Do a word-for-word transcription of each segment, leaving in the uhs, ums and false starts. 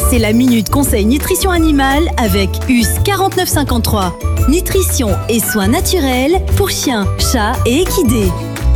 C'est la Minute Conseil Nutrition Animale avec U S quarante-neuf cinquante-trois. Nutrition et soins naturels pour chiens, chats et équidés.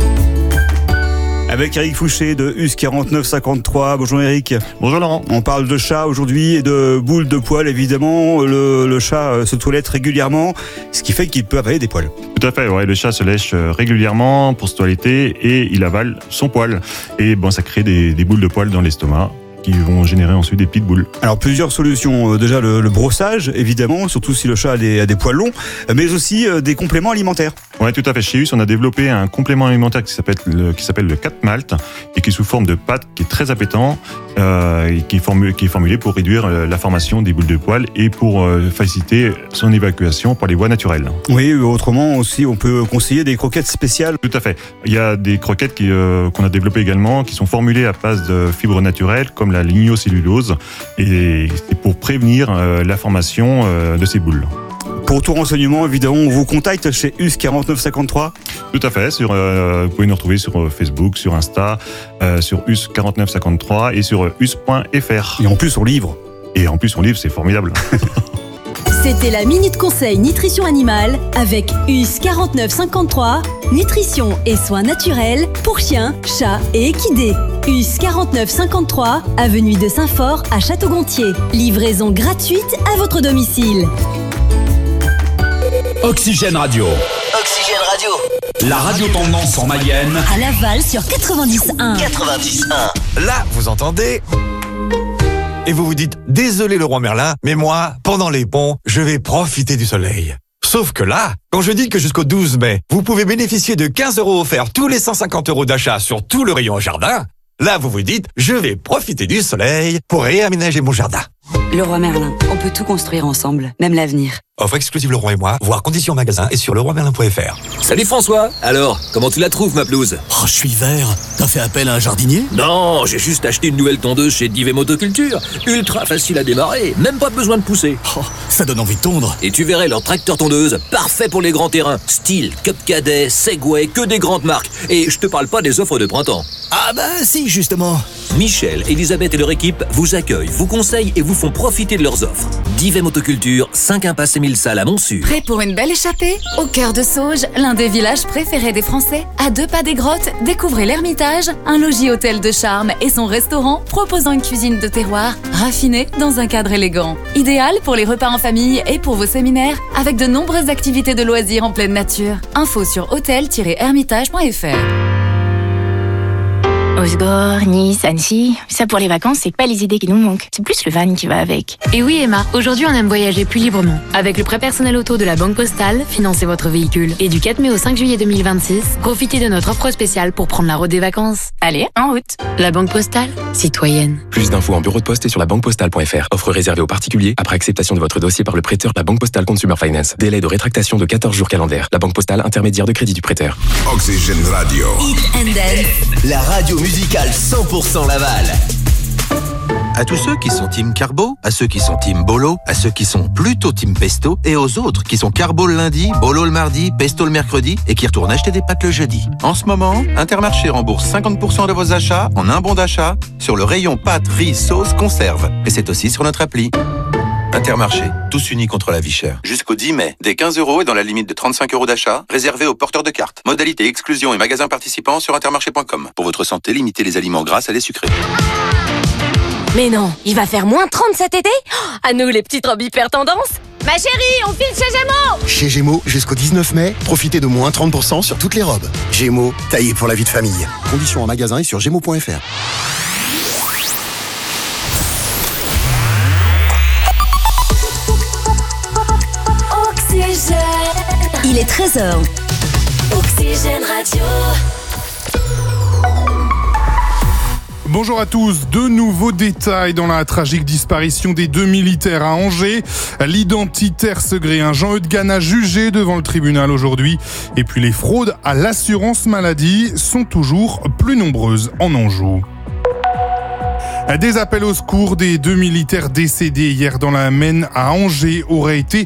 Avec Eric Fouché de U S quarante-neuf cinquante-trois. Bonjour Eric. Bonjour Laurent. On parle de chat aujourd'hui et de boules de poils évidemment. Le, le chat se toilette régulièrement, ce qui fait qu'il peut avaler des poils. Tout à fait, ouais, le chat se lèche régulièrement pour se toiletter et il avale son poil. Et bon, ça crée des, des boules de poils dans l'estomac qui vont générer ensuite des petites boules. Alors plusieurs solutions, déjà le, le brossage évidemment, surtout si le chat a des, a des poils longs, mais aussi euh, des compléments alimentaires. Oui, tout à fait. Chez U S, on a développé un complément alimentaire qui s'appelle le, qui s'appelle le cat malt et qui est sous forme de pâte, qui est très appétant euh, et qui est, formulé, qui est formulé pour réduire euh, la formation des boules de poils et pour euh, faciliter son évacuation par les voies naturelles. Oui, autrement aussi, on peut conseiller des croquettes spéciales. Tout à fait. Il y a des croquettes qui, euh, qu'on a développées également, qui sont formulées à base de fibres naturelles, comme la lignocellulose, et c'est pour prévenir euh, la formation euh, de ces boules. Pour tout renseignement, évidemment, on vous contacte chez U S quarante-neuf cinquante-trois. Tout à fait. Sur, euh, vous pouvez nous retrouver sur Facebook, sur Insta, euh, sur U S quarante-neuf cinquante-trois et sur U S point F R. Et en plus, on livre. Et en plus, on livre, c'est formidable. C'était la Minute Conseil Nutrition Animale avec U S quarante-neuf cinquante-trois. Nutrition et soins naturels pour chiens, chats et équidés. U S quarante-neuf cinquante-trois, avenue de Saint-Fort à Château-Gontier. Livraison gratuite à votre domicile. Oxygène Radio. Oxygène Radio. La radio tendance en Mayenne. À Laval sur quatre-vingt-dix un. quatre-vingt-dix un. Là, vous entendez ? Et vous vous dites, désolé le roi Merlin, mais moi, pendant les ponts, je vais profiter du soleil. Sauf que là, quand je dis que jusqu'au douze mai, vous pouvez bénéficier de quinze euros offerts tous les cent cinquante euros d'achat sur tout le rayon jardin, là vous vous dites, je vais profiter du soleil pour réaménager mon jardin. Le roi Merlin, on peut tout construire ensemble, même l'avenir. Offre exclusive Le Roi et moi, voir conditions magasin et sur le roi merlin point f r. Salut François. Alors, comment tu la trouves ma pelouse ? Oh, je suis vert. T'as fait appel à un jardinier ? Non, j'ai juste acheté une nouvelle tondeuse chez Divet Motoculture. Ultra facile à démarrer, même pas besoin de pousser. Oh, ça donne envie de tondre. Et tu verrais leur tracteur tondeuse, parfait pour les grands terrains. Style, Cup Cadet, Segway, que des grandes marques. Et je te parle pas des offres de printemps. Ah bah si, justement. Michel, Elisabeth et leur équipe vous accueillent, vous conseillent et vous font profiter de leurs offres. Divet Motoculture, cinq impasse Émile Salle à Montsûrs. Prêt pour une belle échappée ? Au cœur de Sauges, l'un des villages préférés des Français. À deux pas des grottes, découvrez l'Ermitage, un logis-hôtel de charme et son restaurant proposant une cuisine de terroir raffinée dans un cadre élégant. Idéal pour les repas en famille et pour vos séminaires, avec de nombreuses activités de loisirs en pleine nature. Info sur hôtel tiret hermitage point f r. Osgore, Nice, Annecy, ça pour les vacances, c'est pas les idées qui nous manquent, c'est plus le van qui va avec. Et oui Emma, aujourd'hui on aime voyager plus librement. Avec le prêt personnel auto de la Banque Postale, financez votre véhicule. Et du quatre mai au cinq juillet deux mille vingt-six, profitez de notre offre spéciale pour prendre la route des vacances. Allez, en route. La Banque Postale, citoyenne. Plus d'infos en bureau de poste et sur la banque postale point f r. Offre réservée aux particuliers après acceptation de votre dossier par le prêteur. La Banque Postale Consumer Finance. Délai de rétractation de quatorze jours calendaires. La Banque Postale, intermédiaire de crédit du prêteur. Oxygène Radio. Eat and Dance. La radio musicale cent pour cent Laval. À tous ceux qui sont team carbo, à ceux qui sont team bolo, à ceux qui sont plutôt team pesto et aux autres qui sont carbo le lundi, bolo le mardi, pesto le mercredi et qui retournent acheter des pâtes le jeudi. En ce moment, Intermarché rembourse cinquante pour cent de vos achats en un bon d'achat sur le rayon pâtes, riz, sauce, conserve. Et c'est aussi sur notre appli. Intermarché, tous unis contre la vie chère. Jusqu'au dix mai, des quinze euros et dans la limite de trente-cinq euros d'achat, réservés aux porteurs de cartes. Modalité exclusion et magasins participants sur intermarché point com. Pour votre santé, limitez les aliments gras à les sucrés. Mais non, il va faire moins trente cet été ? Oh, à nous les petites robes hyper tendance. Ma chérie, on file chez Gémeaux. Chez Gémeaux, jusqu'au dix-neuf mai, profitez de moins trente pour cent sur toutes les robes. Gémeaux, taillé pour la vie de famille. Conditions en magasin et sur gémeaux point f r. Il est treize heures. Oxygène Radio. Bonjour à tous, de nouveaux détails dans la tragique disparition des deux militaires à Angers. L'identitaire segréen Jean-Eudes Gana jugé devant le tribunal aujourd'hui. Et puis les fraudes à l'assurance maladie sont toujours plus nombreuses en Anjou. Des appels au secours des deux militaires décédés hier dans la Maine à Angers auraient été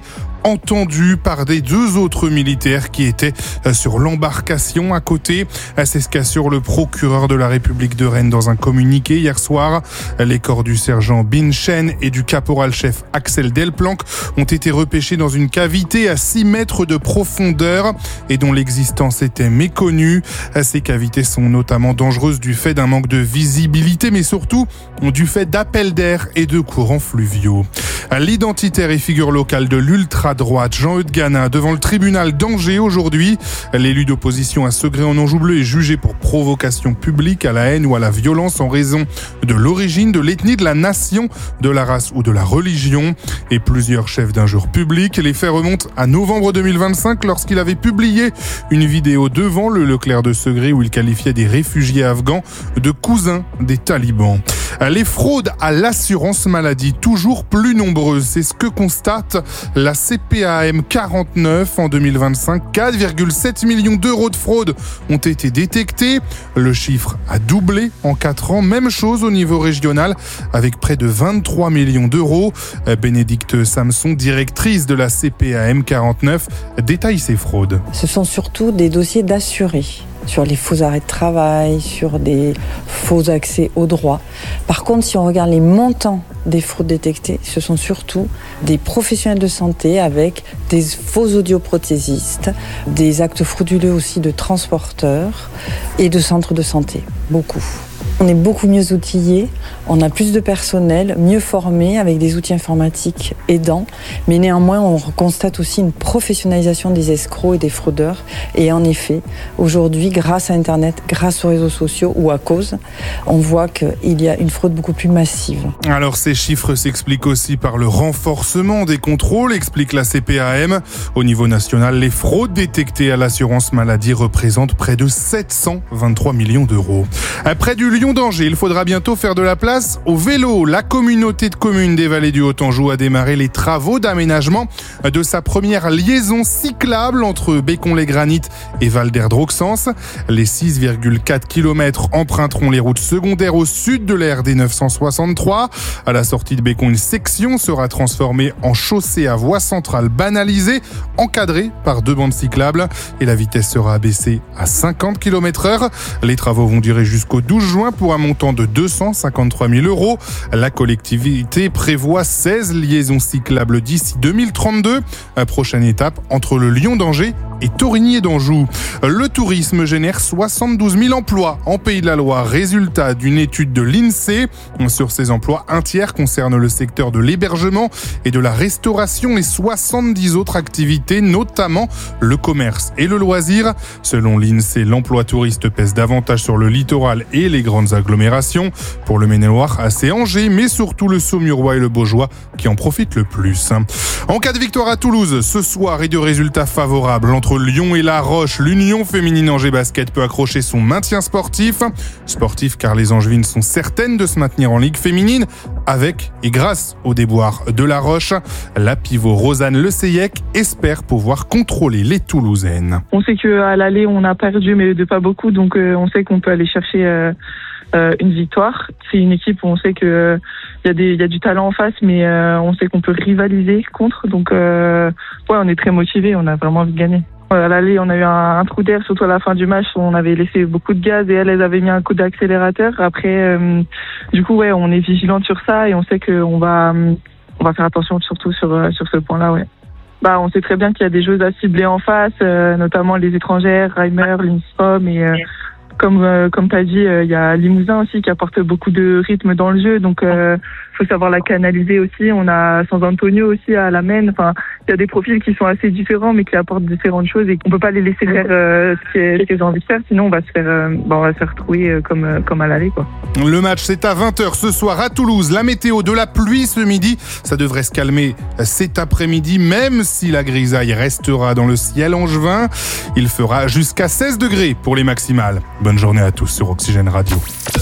entendu par des deux autres militaires qui étaient sur l'embarcation à côté. C'est ce qu'assure le procureur de la République de Rennes dans un communiqué hier soir. Les corps du sergent Bin Chen et du caporal-chef Axel Delplanque ont été repêchés dans une cavité à six mètres de profondeur et dont l'existence était méconnue. Ces cavités sont notamment dangereuses du fait d'un manque de visibilité, mais surtout du fait d'appels d'air et de courants fluviaux. L'identitaire et figure locale de l'ultra-droite Jean-Eudes Gana devant le tribunal d'Angers aujourd'hui. L'élu d'opposition à Segré en Anjou Bleu est jugé pour provocation publique à la haine ou à la violence en raison de l'origine, de l'ethnie, de la nation, de la race ou de la religion. Et plusieurs chefs d'injures publiques. Les faits remontent à novembre deux mille vingt-cinq lorsqu'il avait publié une vidéo devant le Leclerc de Segré où il qualifiait des réfugiés afghans de cousins des talibans. Les fraudes à l'assurance maladie toujours plus nombreuses, c'est ce que constate la C P A M quarante-neuf en deux mille vingt-cinq. quatre virgule sept millions d'euros de fraude ont été détectés. Le chiffre a doublé en quatre ans. Même chose au niveau régional avec près de vingt-trois millions d'euros. Bénédicte Samson, directrice de la C P A M quarante-neuf, détaille ces fraudes. Ce sont surtout des dossiers d'assurés, sur les faux arrêts de travail, sur des faux accès aux droits. Par contre, si on regarde les montants des fraudes détectées, ce sont surtout des professionnels de santé avec des faux audioprothésistes, des actes frauduleux aussi de transporteurs et de centres de santé. Beaucoup. On est beaucoup mieux outillés, on a plus de personnel, mieux formé, avec des outils informatiques aidants. Mais néanmoins, on constate aussi une professionnalisation des escrocs et des fraudeurs. Et en effet, aujourd'hui, grâce à Internet, grâce aux réseaux sociaux ou à cause, on voit qu'il y a une fraude beaucoup plus massive. Alors ces chiffres s'expliquent aussi par le renforcement des contrôles, explique la C P A M. Au niveau national, les fraudes détectées à l'assurance maladie représentent près de sept cent vingt-trois millions d'euros. Près du Lion d'Angers, il faudra bientôt faire de la place au vélo. La communauté de communes des Vallées du Haut-Anjou a démarré les travaux d'aménagement de sa première liaison cyclable entre Bécon-les-Granites et Val-d'Erdre-Auxence. Les six virgule quatre kilomètres emprunteront les routes secondaires au sud de la R D neuf cent soixante-trois. À la sortie de Bécon, une section sera transformée en chaussée à voie centrale banalisée, encadrée par deux bandes cyclables, et la vitesse sera abaissée à cinquante kilomètres heure. Les travaux vont durer jusqu'au douze juin pour un montant de deux cent cinquante-trois mille euros. La collectivité prévoit seize liaisons cyclables d'ici deux mille trente-deux. Prochaine étape entre le Lion d'Angers et Torigny et d'Anjou. Le tourisme génère soixante-douze mille emplois en Pays de la Loire. Résultat d'une étude de l'INSEE. Sur ces emplois, un tiers concerne le secteur de l'hébergement et de la restauration et soixante-dix autres activités, notamment le commerce et le loisir. Selon l'INSEE, l'emploi touriste pèse davantage sur le littoral et les grandes agglomérations. Pour le Maine-et-Loire, c'est Angers, mais surtout le Saumurois et le Baugeois qui en profitent le plus. En cas de victoire à Toulouse, ce soir et de résultats favorables entre Lyon et La Roche, l'Union féminine Angers Basket peut accrocher son maintien sportif. Sportif car les Angevines sont certaines de se maintenir en Ligue féminine avec et grâce au déboire de La Roche. La pivot Rosanne Le Seyec espère pouvoir contrôler les Toulousaines. On sait qu'à l'aller, on a perdu, mais de pas beaucoup, donc euh, on sait qu'on peut aller chercher euh, euh, une victoire. C'est une équipe où on sait qu'il euh, y, y a du talent en face, mais euh, on sait qu'on peut rivaliser contre. Donc, euh, ouais, on est très motivés, on a vraiment envie de gagner. À l'aller, on a eu un, un trou d'air, surtout à la fin du match. On avait laissé beaucoup de gaz et elles, elles avaient mis un coup d'accélérateur. Après, euh, du coup, ouais, on est vigilant sur ça et on sait qu'on va, on va faire attention surtout sur, sur ce point-là, ouais. Bah, on sait très bien qu'il y a des joueuses à cibler en face, euh, notamment les étrangères, Reimer, Lindstrom et euh, comme euh, comme t'as dit, il euh, y a Limousin aussi qui apporte beaucoup de rythme dans le jeu, donc euh, faut savoir la canaliser aussi. On a San Antonio aussi à la main. Enfin, il y a des profils qui sont assez différents, mais qui apportent différentes choses et qu'on peut pas les laisser faire euh, ce qu'elles ont envie de faire, sinon on va se faire, euh, bah, on va se faire trouver euh, comme euh, comme à l'aller, quoi. Le match c'est à vingt heures ce soir à Toulouse. La météo, de la pluie ce midi, ça devrait se calmer cet après-midi, même si la grisaille restera dans le ciel angevin. Il fera jusqu'à seize degrés pour les maximales. Bonne journée à tous sur Oxygène Radio.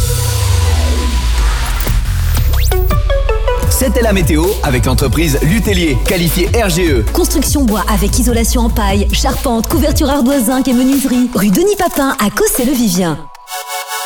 C'était la météo avec l'entreprise Lutellier, qualifiée R G E. Construction bois avec isolation en paille, charpente, couverture ardoise zinc et menuiserie. Rue Denis Papin à Cossé-le-Vivien.